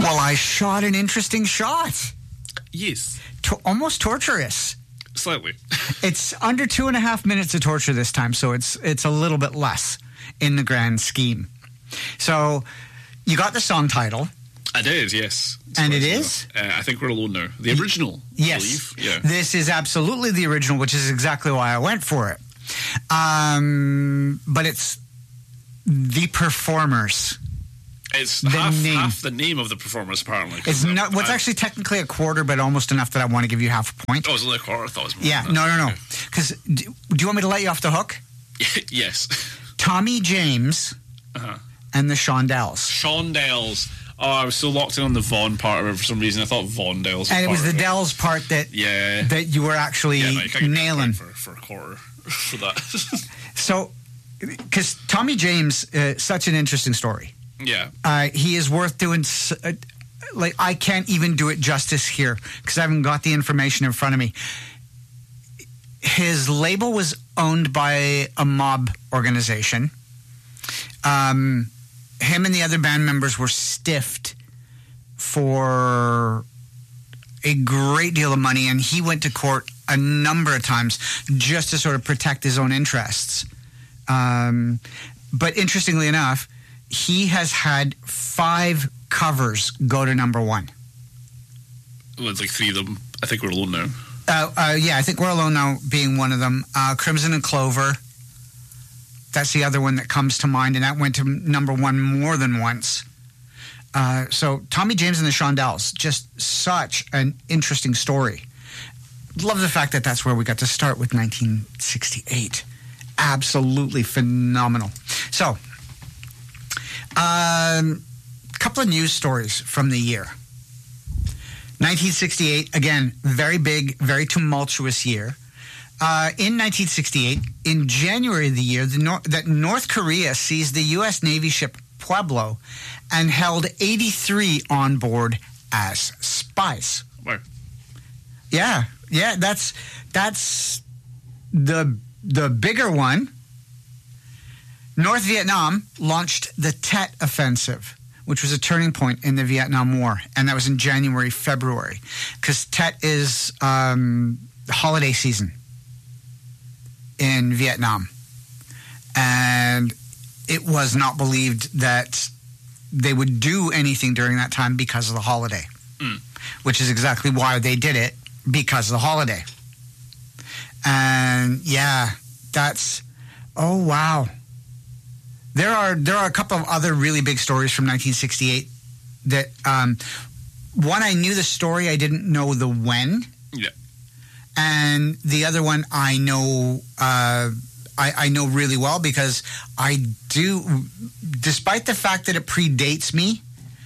Well, I shot an interesting shot. Yes. Almost torturous. Slightly. It's under 2.5 minutes of torture this time, so it's a little bit less in the grand scheme. So you got the song title. I did, yes. And it is? I think We're Alone Now. The original, yes. I believe. Yeah. This is absolutely the original, which is exactly why I went for it. But it's The Performers. It's the half the name of the performers, apparently. It's not. What's actually technically a quarter, but almost enough that I want to give you half a point. Oh, it's only a quarter? I thought it was more. Yeah, no. Because do you want me to let you off the hook? Yes. Tommy James and the Shondells. Shondells. Oh, I was so locked in on the Vaughn part of it for some reason. I thought Vondells. And it was the Dells part that you were actually nailing. For a quarter for that. So, because Tommy James, such an interesting story. Yeah. He is worth doing. I can't even do it justice here because I haven't got the information in front of me. His label was owned by a mob organization. Him and the other band members were stiffed for a great deal of money, and he went to court a number of times just to sort of protect his own interests. But interestingly enough, he has had 5 covers go to number 1. Well, it's like 3 of them. I think We're Alone Now. I think We're Alone Now being one of them. Crimson and Clover. That's the other one that comes to mind, and that went to number 1 more than once. So Tommy James and the Shondells, just such an interesting story. Love the fact that that's where we got to start with 1968. Absolutely phenomenal. So, couple of news stories from the year. 1968, again, very big, very tumultuous year. In 1968, in January of the year, that North Korea seized the U.S. Navy ship Pueblo and held 83 on board as spies. Wow. Yeah, that's the bigger one. North Vietnam launched the Tet Offensive, which was a turning point in the Vietnam War, and that was in January, February, because Tet is holiday season in Vietnam, and it was not believed that they would do anything during that time because of the holiday, which is exactly why they did it, because of the holiday. And yeah, that's, oh wow. There are a couple of other really big stories from 1968 that, one, I knew the story, I didn't know the when. Yeah. And the other one I know, I know really well because I do, despite the fact that it predates me,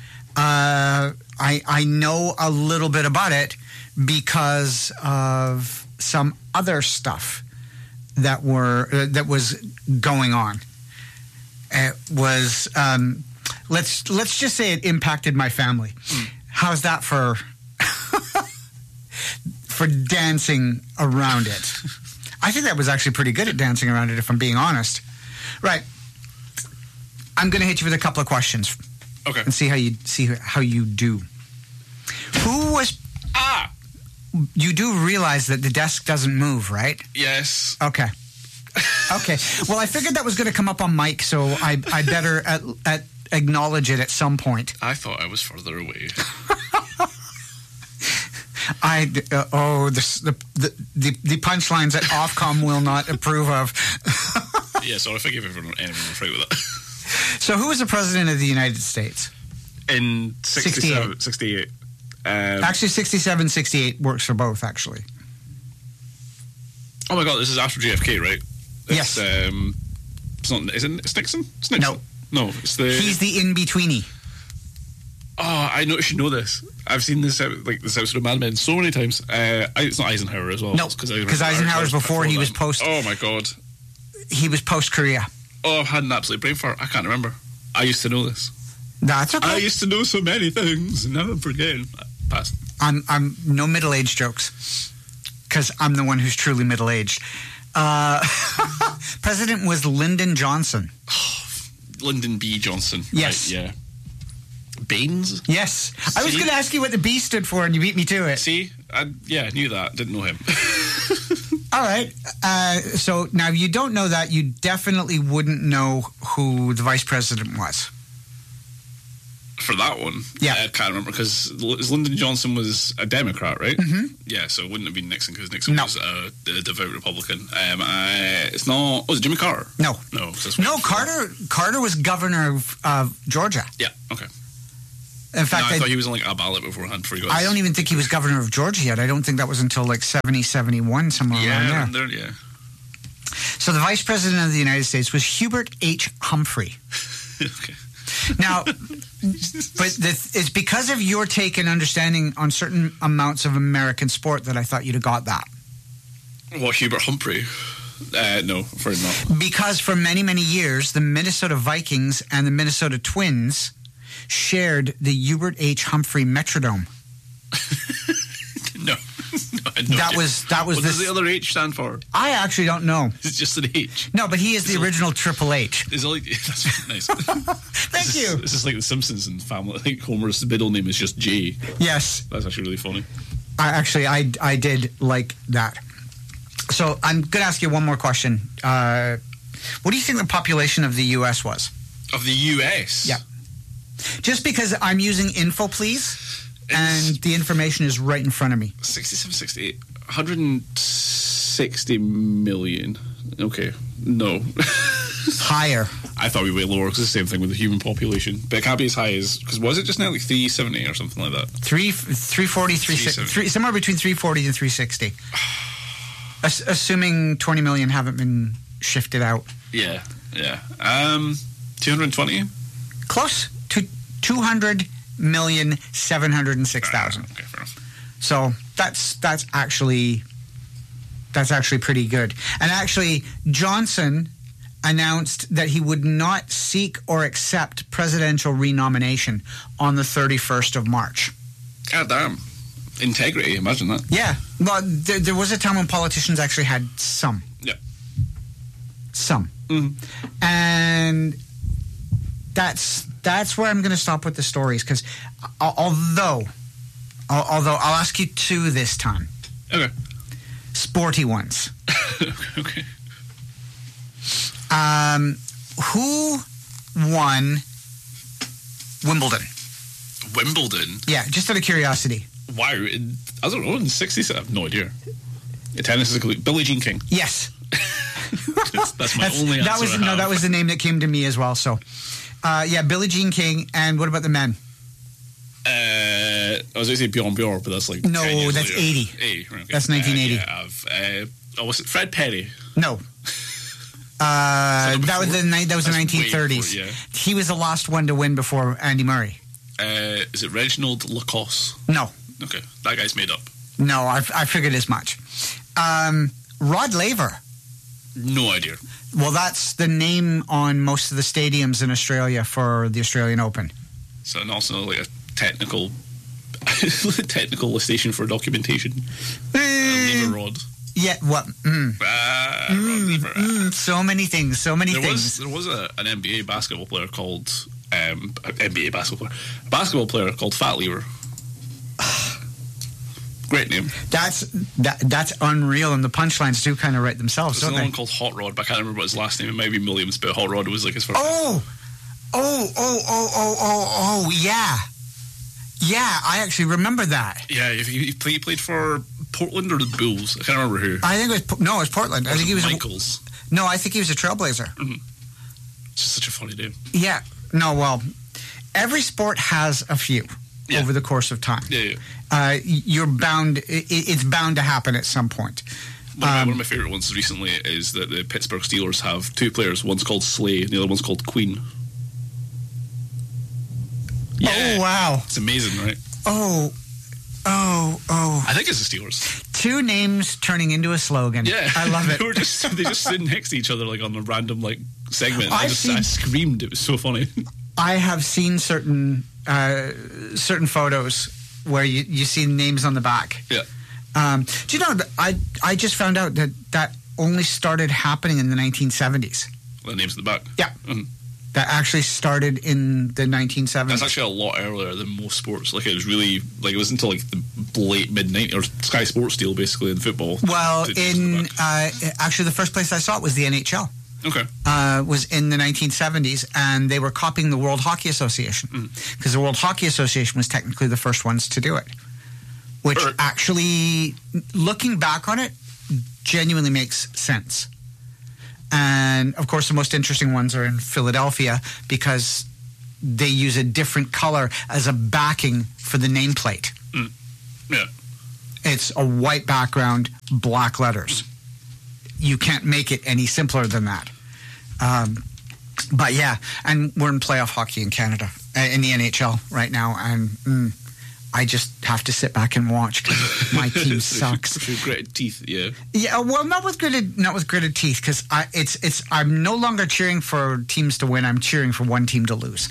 I know a little bit about it because of some other stuff that was going on. It was, let's just say it impacted my family. How's that for dancing around it? I think that was actually pretty good at dancing around it, if I'm being honest. Right. I'm going to hit you with a couple of questions. Okay. And see how you do. Who was... You do realize that the desk doesn't move, right? Yes. Okay. Well, I figured that was going to come up on mic, so I better acknowledge it at some point. I thought I was further away. The punchlines that Ofcom will not approve of. Yeah, sorry, forgive anyone afraid with that. So, who was the president of the United States? In 68. Actually, 67, 68 works for both, actually. Oh my God, this is after JFK, right? Yes. It's not, is it Nixon? It's Nixon. No, it's the... He's the in-betweenie. Oh, I should know this. I've seen this episode of Mad Men so many times. It's not Eisenhower as well. No, because Eisenhower's before he was post... Oh my God. He was post-Korea. Oh, I've had an absolute brain fart. I can't remember. I used to know this. That's okay. I used to know so many things, and now I'm forgetting. Pass. I'm no middle-aged jokes, because I'm the one who's truly middle-aged. President was Lyndon Johnson. Lyndon B. Johnson. Yes. Right, yeah. Baines? Yes. I was See? going to ask you what the B stood for, and you beat me to it. See? I knew that. Didn't know him. All right. So now you don't know that. You definitely wouldn't know who the vice president was. For that one, Yeah. I can't remember because Lyndon Johnson was a Democrat, right? Mm-hmm. Yeah, so it wouldn't have been Nixon because Nixon No. was a devout Republican. It's not. Was it Jimmy Carter? No. No. 'Cause that's No, what- Carter was governor of Georgia. Yeah. Okay. In No, fact, I thought he was on like a ballot beforehand. Before he got I don't even think he was governor of Georgia yet. I don't think that was until like 70, 71, somewhere around Yeah, there. yeah. So the vice president of the United States was Hubert H. Humphrey. Okay. Now, but it's because of your take and understanding on certain amounts of American sport that I thought you'd have got that. What, Hubert Humphrey? No, afraid not. Because for many, many years, the Minnesota Vikings and the Minnesota Twins shared the Hubert H. Humphrey Metrodome. No. I had no That idea. was What does the other H stand for? I actually don't know. It's just an H. No, but he is the original Triple H. Is it like that's nice? Thank you. This is like the Simpsons and family. I think Homer's middle name is just J. Yes, That's actually really funny. I did like that. So I'm going to ask you one more question. What do you think the population of the U.S. was? Of the US? Yeah. Just because I'm using info, please, and the information is right in front of me. 67, 68, 160 million. Okay. No. Higher. I thought we were way lower because it's the same thing with the human population. But it can't be as high as... Because was it just now like 370 or something like that? 340, 360, somewhere between 340 and 360. Assuming 20 million haven't been shifted out. Yeah. 220? Close to 200,706,000. Okay, fair enough. So that's actually pretty good. And actually, Johnson announced that he would not seek or accept presidential renomination on the 31st of March. God damn. Integrity, imagine that. Yeah. Well, there was a time when politicians actually had some. Yeah. Some. Mhm. And that's where I'm going to stop with the stories, because although I'll ask you two this time. Okay. Sporty ones. Okay. Who won Wimbledon? Wimbledon? Yeah, just out of curiosity. Wow. I don't know, in the 60s? I have no idea. Tennis is a Billie Jean King. Yes. That's my only answer. That was the name that came to me as well. So, yeah, Billie Jean King. And what about the men? I was going to say Bjorn Borg, but that's like No, 10 years that's later. 80. 80, right, okay. That's 1980. Was it Fred Perry? No. That was the 1930s. Before, yeah. He was the last one to win before Andy Murray. Is it Reginald Lacoste? No, Okay, that guy's made up. no, I figured as much. Rod Laver. No idea. Well, that's the name on most of the stadiums in Australia for the Australian Open. So, and also like a technical station for documentation. Lever Rod. Yeah, what? Rod Lever. So many things, There things. was an NBA basketball player called a basketball player called Fat Lever. Great name. That's unreal, and the punchlines do kind of write themselves, There's don't another they? one called Hot Rod, but I can't remember what his last name. It might be Williams, but Hot Rod was like his first. Oh, yeah. Yeah, I actually remember that. Yeah, he played for Portland or the Bulls. I can't remember who. I think it was Portland. I think he was Michaels. I think he was a Trailblazer. It's just such a funny name. Yeah. No, well, every sport has a few Yeah. over the course of time. Yeah. You're bound. It's bound to happen at some point. One of my favorite ones recently is that the Pittsburgh Steelers have two players. One's called Slay, and the other one's called Queen. Yeah. Oh wow. It's amazing, right? Oh. I think it's the Steelers. Two names turning into a slogan. Yeah, I love it. they just sit next to each other like on a random like segment. I I've seen- screamed. It was so funny. I have seen certain photos where you see names on the back. Yeah. Do you know that I just found out that only started happening in the 1970s. The names at the back. Yeah. Mhm. that actually started in the 1970s. That's actually a lot earlier than most sports. Like, it was really, like, it was until, like, the late mid-90s, or Sky Sports deal, basically, in football. Well, actually, the first place I saw it was the NHL. Okay. Was in the 1970s, and they were copying the World Hockey Association, because the World Hockey Association was technically the first ones to do it, which actually, looking back on it, genuinely makes sense. And, of course, the most interesting ones are in Philadelphia, because they use a different color as a backing for the nameplate. Yeah. It's a white background, black letters. You can't make it any simpler than that. But yeah, and we're in playoff hockey in Canada, in the NHL right now, and I just have to sit back and watch because my team sucks. With gritted teeth, yeah. Yeah, well, not with gritted teeth, because I'm no longer cheering for teams to win. I'm cheering for one team to lose.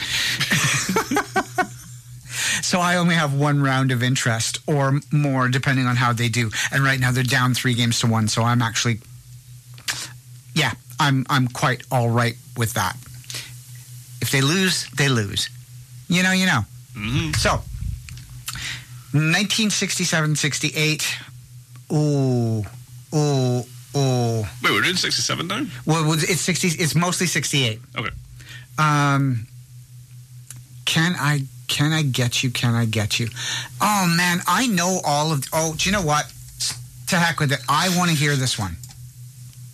So I only have one round of interest or more, depending on how they do. And right now they're down 3-1, so I'm actually, yeah, I'm quite all right with that. If they lose, they lose. You know. Mm-hmm. So, 1967-68. Ooh. Wait, we're in 67 now? Well, it's 60. It's mostly 68. Okay. Can I get you? Can I get you? Oh man, I know all of. Oh, do you know what? To heck with it. I want to hear this one.